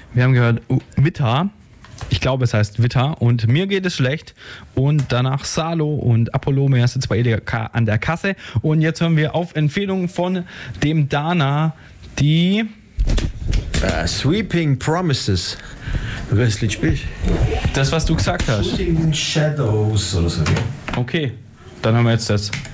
Wir haben gehört Witter. Ich glaube, es heißt Witter. Und mir geht es schlecht. Und danach Salo und Apollo. Mir ist jetzt bei Edeka an der Kasse. Und jetzt hören wir auf Empfehlung von dem Dana die Sweeping Promises. Wrestling Spiel. Das, was du gesagt hast. Shooting Shadows oder so. Okay, dann haben wir jetzt das.